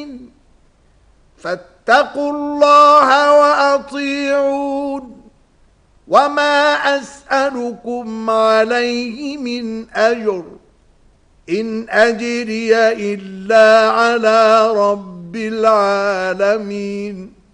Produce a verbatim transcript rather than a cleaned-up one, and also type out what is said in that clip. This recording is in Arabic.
العالمين فاتقوا الله وأطيعون وما أسألكم عليه من أجر إن أجري إلا على رب العالمين